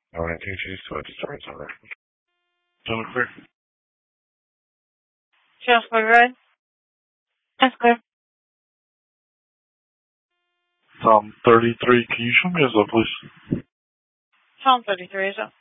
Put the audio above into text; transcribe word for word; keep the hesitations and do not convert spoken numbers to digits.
No, nineteen G's to a discharge on there. Sound clear? Sounds clear, right? That's clear. Tom thirty-three, can you show me his up, please? Tom thirty-three, is up.